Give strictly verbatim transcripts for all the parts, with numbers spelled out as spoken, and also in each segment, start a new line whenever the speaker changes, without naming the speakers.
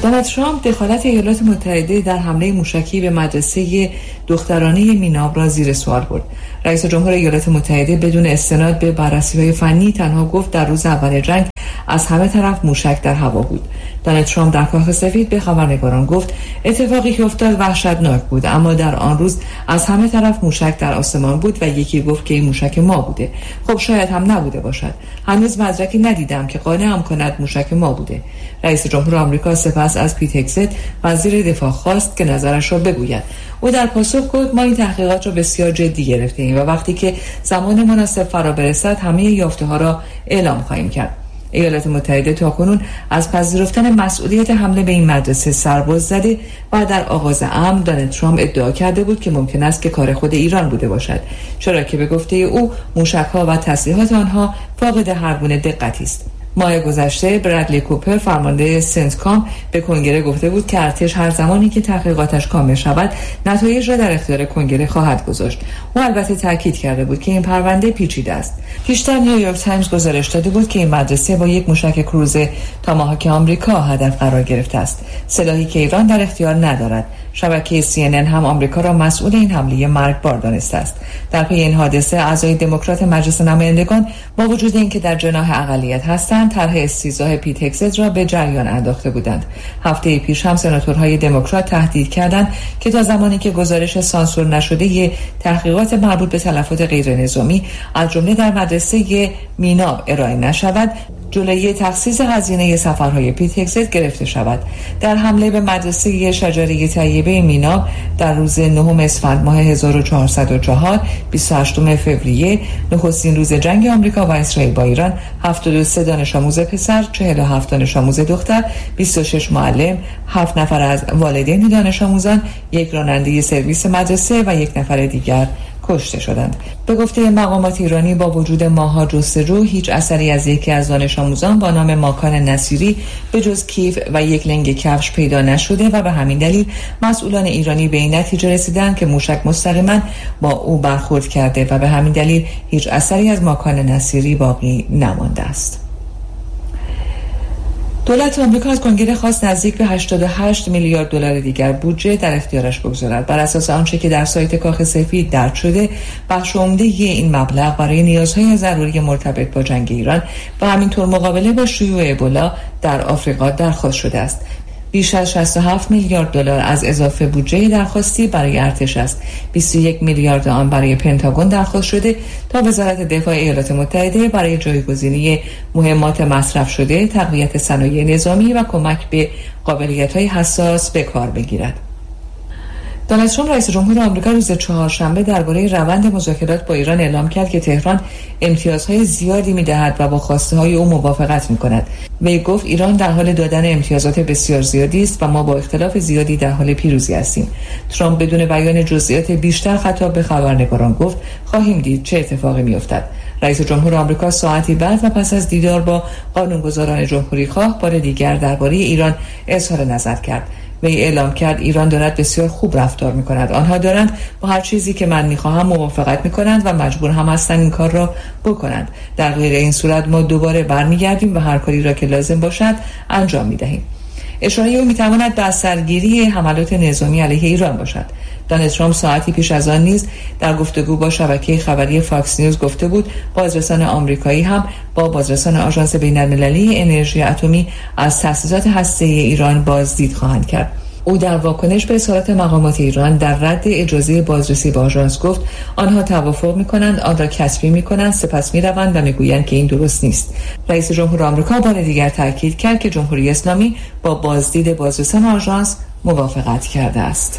دونالد ترامپ دخالت ایالات متحده در حمله موشکی به مدرسه دخترانه میناب را زیر سوال برد. رئیس جمهور ایالات متحده بدون استناد به بررسی‌های فنی تنها گفت در روز اول جنگ از همه طرف موشک در هوا بود. دونالد ترامپ در کاخ سفید به خبرنگاران گفت اتفاقی که افتاد وحشتناک بود، اما در آن روز از همه طرف موشک در آسمان بود و یکی گفت که این موشک ما بوده. خب شاید هم نبوده باشد. هنوز مدرکی ندیدم که قانعم کند موشک ما بوده. رئیس جمهور آمریکا سپس از پیت هگست وزیر دفاع خواست که نظرش را بگوید. او در پاسخ گفت ما این تحقیقات را بسیار جدی گرفته‌ایم و وقتی که زمان مناسب فرا برسد همه یافته‌ها را اعلام خواهیم کرد. ایالات متحده تاکنون از پذیرفتن مسئولیت حمله به این مدرسه سرباز زده و در آغاز امر دونالد ترامپ ادعا کرده بود که ممکن است که کار خود ایران بوده باشد، چرا که به گفته او موشک‌ها و تسلیحات آنها فاقد هر گونه دقتی است. ماه گذشته برادلی کوپر فرمانده سنتکام به کنگره گفته بود که ارتش هر زمانی که تحقیقاتش کامل شود نتایج را در اختیار کنگره خواهد گذاشت. او البته تاکید کرده بود که این پرونده پیچیده است. پیشتر نیویورک تایمز گزارش داده بود که این مدرسه با یک موشک کروز تاماهاک آمریکا هدف قرار گرفته است، سلاحی که ایران در اختیار ندارد. شبکه سی ان ان هم آمریکا را مسئول این حمله مرگبار دانسته است. در پی این حادثه اعضای دموکرات مجلس نمایندگان با وجود اینکه در جناح اقلیت هستند طرح استیضاح پیت هگست را به جریان انداخته بودند. هفته پیش هم سناتورهای دموکرات تهدید کردند که تا زمانی که گزارش سانسور نشده تحقیقات مربوط به تلفات غیر نظامی از جمله در مدرسه میناب ارائه نشود، جلوی تخصیص هزینه سفرهای پیت هگست گرفته شود. در حمله به مدرسه شجره طیبه میناب در روز نهم اسفند ماه هزار و چهارصد و چهار بیست و هشتم فوریه، نخستین روز جنگ آمریکا و اسرائیل با ایران، هفتاد و سه دانش آموز پسر، چهل و هفت دانش آموز دختر، بیست و شش معلم، هفت نفر از والدین دانش آموزان، یک راننده سرویس مدرسه و یک نفر دیگر کشته شدند. به گفته مقامات ایرانی با وجود ماه‌ها جستجو هیچ اثری از یکی از دانش آموزان با نام ماکان نصیری به جز کیف و یک لنگ کفش پیدا نشده و به همین دلیل مسئولان ایرانی به این نتیجه رسیدند که موشک مستقیما با او برخورد کرده و به همین دلیل هیچ اثری از ماکان نصیری باقی نمانده است. دولت آمریکا از کنگره خواست نزدیک به هشتاد و هشت میلیارد دلار دیگر بودجه در اختیارش بگذارد. بر اساس آنچه که در سایت کاخ سفید درج شده، بخش عمده این مبلغ برای نیازهای ضروری مرتبط با جنگ ایران و همینطور مقابله با شیوع ابولا در آفریقا درخواست شده است. بیش از شصت و هفت میلیارد دلار از اضافه بودجه درخواستی برای ارتش است. بیست و یک میلیارد آن برای پنتاگون درخواست شده تا وزارت دفاع ایالات متحده برای جایگزینی مهمات مصرف شده، تقویت صنایع نظامی و کمک به قابلیت‌های حساس به کار بگیرد. دونالد ترامپ رئیس جمهور آمریکا روز چهارشنبه درباره روند مذاکرات با ایران اعلام کرد که تهران امتیازهای زیادی می‌دهد و با خواسته‌های او موافقت می‌کند. وی گفت ایران در حال دادن امتیازات بسیار زیادی است و ما با اختلاف زیادی در حال پیروزی هستیم. ترامپ بدون بیان جزئیات بیشتر خطاب به خبرنگاران گفت خواهیم دید چه اتفاقی می‌افتد. رئیس جمهور آمریکا ساعتی بعد و پس از دیدار با قانونگذاران جمهوری‌خواه بار دیگر درباره ایران اظهار نظر کرد. وی اعلام کرد ایران دارد بسیار خوب رفتار می‌کند. آنها دارند با هر چیزی که من می‌خواهم موافقت می‌کنند و مجبور هم هستند این کار را بکنند. در غیر این صورت ما دوباره برمیگردیم و هر کاری را که لازم باشد انجام می‌دهیم. اشاره او می‌تواند به اثرگیری حملات نظامی علیه ایران باشد. دونالد ترامپ ساعتی پیش از آن نیز در گفتگو با شبکه خبری فاکس نیوز گفته بود بازرسان آمریکایی هم با بازرسان آژانس بین‌المللی انرژی اتمی از تأسیسات هسته‌ای ایران بازدید خواهند کرد. او در واکنش به اظهارات مقامات ایران در رد اجازه بازرسی به آژانس گفت آنها توافق می‌کنند، آن را کسری می‌کنند، سپس می‌روند و می‌گویند که این درست نیست. رئیس جمهور آمریکا بار دیگر تاکید کرد که جمهوری اسلامی با بازدید بازرسان آژانس موافقت کرده است.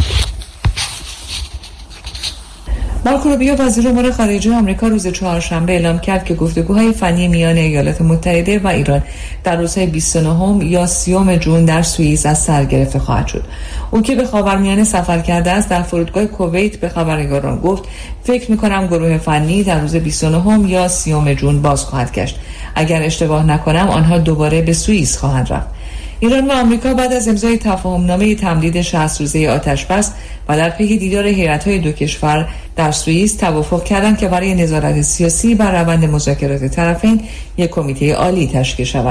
مارکو روبیو وزیر امور خارجه آمریکا روز چهارشنبه اعلام کرد که گفتگوهای فنی میان ایالات متحده و ایران در روزهای بیست و نه یا سی ژوئن در سوئیس از سر گرفته خواهد شد. او که به خاورمیانه سفر کرده است در فرودگاه کویت به خبرنگاران گفت فکر می‌کنم گروه فنی در روز بیست و نه یا سی ژوئن باز خواهد گشت. اگر اشتباه نکنم آنها دوباره به سوئیس خواهند رفت. ایران و آمریکا بعد از امضای تفاهمنامه تمدید شصت روزه آتش‌بس و در پی دیدار هیئت‌های دو کشور در سوئیس توافق کردند که برای نظارت سیاسی بر روند مذاکرات طرفین یک کمیته عالی تشکیل شود.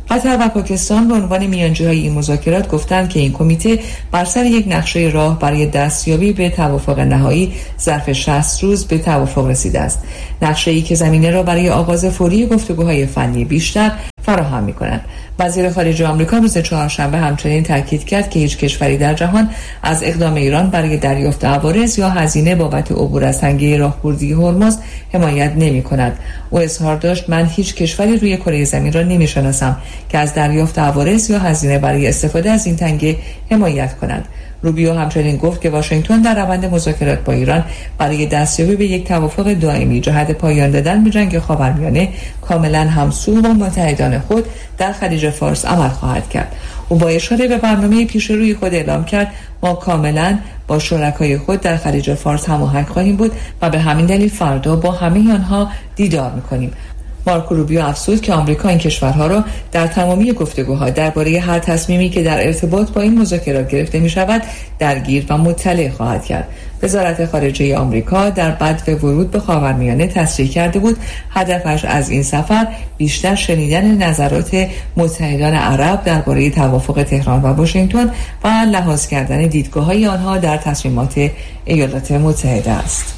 قطر و پاکستان به عنوان میانجی‌های این مذاکرات گفتند که این کمیته بر سر یک نقشه راه برای دستیابی به توافق نهایی ظرف شصت روز به توافق رسیده است. نقشه‌ای که زمینه را برای آغاز فوری گفتگوهای فنی بیشتر فراهم می‌کنند. وزیر خارجه آمریکا روز چهارشنبه همچنین تاکید کرد که هیچ کشوری در جهان از اقدام ایران برای دریافت عوارض یا هزینه بابت عبور از تنگه راهبردی هرمز حمایت نمی‌کند. او اظهار داشت: من هیچ کشوری روی کره زمین را نمی‌شناسم که از دریافت عوارض یا هزینه برای استفاده از این تنگه حمایت کند. روبیو همچنین گفت که واشنگتن در روند مذاکرات با ایران برای دستیابی به یک توافق دائمی جهت پایان دادن به جنگ خاورمیانه کاملا همسو با متحدان خود در خلیج فارس عمل خواهد کرد. او با اشاره به برنامه پیش روی خود اعلام کرد: ما کاملا با شرکای خود در خلیج فارس هماهنگ خواهیم بود و به همین دلیل فردا با همه آنها دیدار می‌کنیم. مارکو روبیو افزود که آمریکا این کشورها را در تمامی گفتگوها درباره هر تصمیمی که در ارتباط با این مذاکرات گرفته می شود درگیر و مطلع خواهد کرد. وزارت خارجه آمریکا در بدو ورود به خاورمیانه تصریح کرده بود هدفش از این سفر بیشتر شنیدن نظرات متحدان عرب درباره توافق تهران و واشنگتن و لحاظ کردن دیدگاه‌های آنها در تصمیمات ایالات متحده است.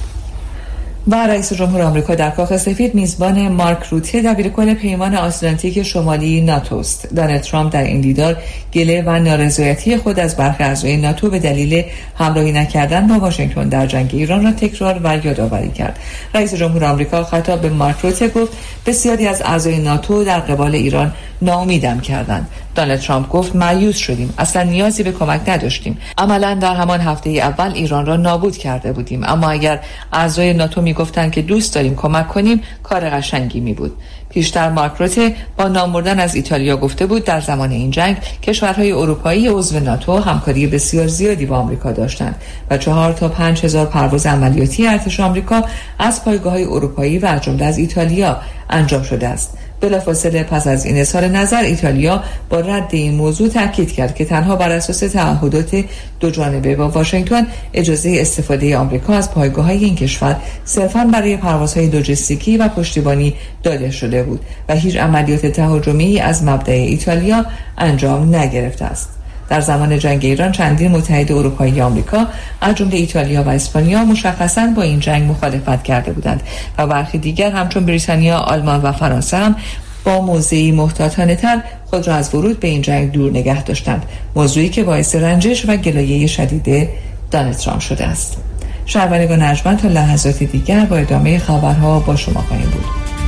و رئیس جمهور آمریکا در کاخ سفید میزبان مارک روته دبیرکل پیمان آتلانتیک شمالی ناتو است. دونالد ترامپ در این دیدار گله و نارضایتی خود از برخی اعضای ناتو به دلیل همراهی نکردن با واشنگتن در جنگ ایران را تکرار و یادآوری کرد. رئیس جمهور آمریکا خطاب به مارک روته گفت: بسیاری از اعضای ناتو در قبال ایران ناامیدم کردند. دونالد ترامپ گفت: مایوس شدیم، اصلا نیازی به کمک نداشتیم. عملاً در همان هفته اول ایران را نابود کرده بودیم، اما اگر اعضای ناتو میگفتند که دوست داریم کمک کنیم کار قشنگی می بود. پیشتر مارک روته با نام بردن از ایتالیا گفته بود در زمان این جنگ کشورهای اروپایی عضو ناتو همکاری بسیار زیادی با آمریکا داشتند و چهار تا پنج هزار پرواز عملیاتی ارتش آمریکا از پایگاه‌های اروپایی و از جمله از ایتالیا انجام شده است. بلافاصله پس از این اظهار نظر ایتالیا با رد این موضوع تاکید کرد که تنها بر اساس تعهدات دو جانبه با واشنگتن اجازه استفاده آمریکا از پایگاه‌های این کشور صرفاً برای پروازهای لوجستیکی و پشتیبانی داده شده بود و هیچ عملیات تهاجمی از مبدأ ایتالیا انجام نگرفته است. در زمان جنگ ایران چندین متحد اروپایی آمریکا از جمله ایتالیا و اسپانیا مشخصاً با این جنگ مخالفت کرده بودند و برخی دیگر همچون بریتانیا، آلمان و فرانسه هم با موضعی محتاطانه‌تر خود را از ورود به این جنگ دور نگه داشتند، موضوعی که باعث رنجش و گلایه شدید دونالد ترامپ شده است. شنوندگان ارجمند تا لحظات دیگر با ادامه خبرها با شما خواهیم بود.